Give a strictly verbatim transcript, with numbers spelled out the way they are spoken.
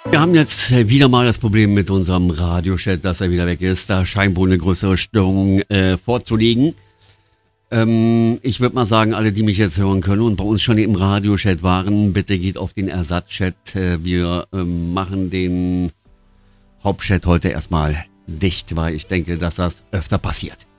Wir haben jetzt wieder mal das Problem mit unserem Radiochat, dass er wieder weg ist. Da scheint wohl eine größere Störung äh, vorzulegen. Ähm, ich würde mal sagen, alle, die mich jetzt hören können und bei uns schon im Radiochat waren, bitte geht auf den Ersatzchat. Äh, wir ähm, machen den Hauptchat heute erstmal dicht, weil ich denke, dass das öfter passiert.